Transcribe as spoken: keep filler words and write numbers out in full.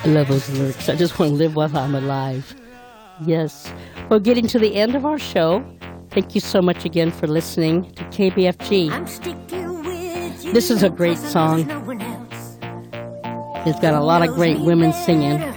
I love those lyrics. I just want to live while I'm alive. Yes. We're getting to the end of our show. Thank you so much again for listening to K B F G. This is a great song. It's got a lot of great women singing.